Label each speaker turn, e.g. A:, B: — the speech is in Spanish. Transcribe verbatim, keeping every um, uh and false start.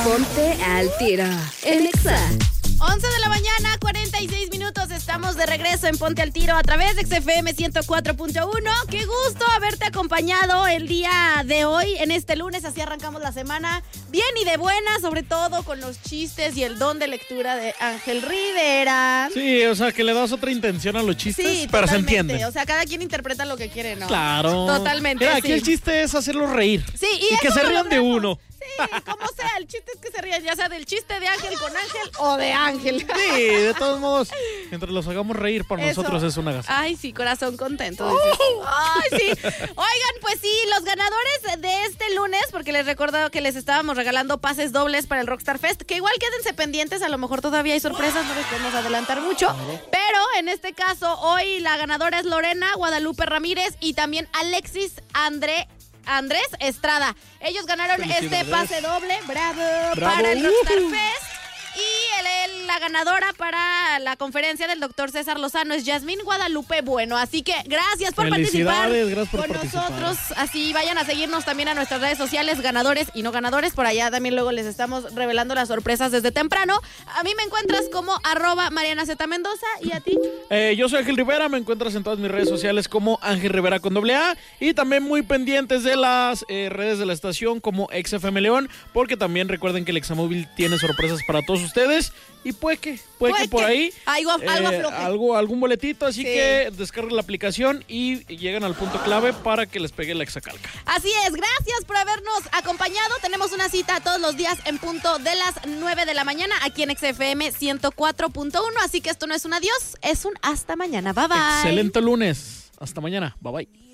A: Ponte al tiro en Exa.
B: once de la mañana, cuarenta y seis minutos. Estamos de regreso en Ponte al Tiro a través de X F M ciento cuatro punto uno. Qué gusto haberte acompañado el día de hoy, en este lunes. Así arrancamos la semana bien y de buena, sobre todo con los chistes y el don de lectura de Ángel Rivera.
C: Sí, o sea, que le das otra intención a los chistes,
B: Sí,
C: pero se
B: totalmente.
C: entiende.
B: O sea, cada quien interpreta lo que quiere, ¿no?
C: Claro.
B: Totalmente,
C: Mira,
B: sí.
C: aquí el chiste es hacerlos reír.
B: Sí, y,
C: y que
B: eso
C: se
B: lo
C: rían de
B: logramos.
C: uno.
B: Sí, como sea, el chiste es que se rían, ya sea del chiste de Ángel con Ángel o de Ángel.
C: Sí, de todos modos, mientras los hagamos reír, para
B: Eso.
C: nosotros es una gasa.
B: Ay, sí, corazón contento. dices. Ay, sí. Oigan, pues sí, los ganadores de este lunes, porque les recuerdo que les estábamos regalando pases dobles para el Rockstar Fest, que igual quédense pendientes, a lo mejor todavía hay sorpresas, no les podemos adelantar mucho, pero en este caso, hoy la ganadora es Lorena Guadalupe Ramírez y también Alexis André Andrés Estrada. Ellos ganaron este pase doble, bravo,
C: Bravo.
B: para el Rockstar
C: Uh-huh.
B: Fest. Y el, el, la ganadora para la conferencia del doctor César Lozano es Yasmín Guadalupe Bueno. Así que gracias por participar
C: Felicidades, gracias por
B: con
C: participar.
B: nosotros. Así vayan a seguirnos también a nuestras redes sociales, ganadores y no ganadores. Por allá también luego les estamos revelando las sorpresas desde temprano. A mí me encuentras como arroba Mariana Z Mendoza. ¿Y a ti?
C: Eh, yo soy Ángel Rivera, me encuentras en todas mis redes sociales como Ángel Rivera con doble A y también muy pendientes de las eh, redes de la estación como X F M León, porque también recuerden que el Examóvil tiene sorpresas para todos ustedes y puede que, puede,
B: Puede
C: que por
B: que
C: ahí
B: algo- algo
C: eh,
B: afloje.
C: algo, algún boletito, así
B: Sí.
C: que descarguen la aplicación y lleguen al punto clave para que les pegue la exacalca.
B: Así es, gracias por habernos acompañado. Tenemos una cita todos los días en punto de las nueve de la mañana aquí en X F M ciento cuatro punto uno. Así que esto no es un adiós, es un hasta mañana. Bye bye.
C: Excelente lunes. Hasta mañana. Bye bye.